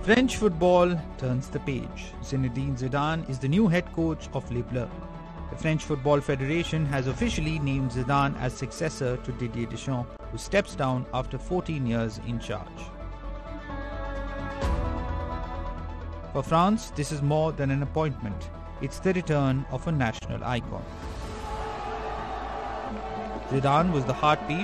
French football turns the page. Zinedine Zidane is the new head coach of Les Bleus. The French Football Federation has officially named Zidane as successor to Didier Deschamps, who steps down after 14 years in charge. For France, this is more than an appointment. It's the return of a national icon. Zidane was the heartbeat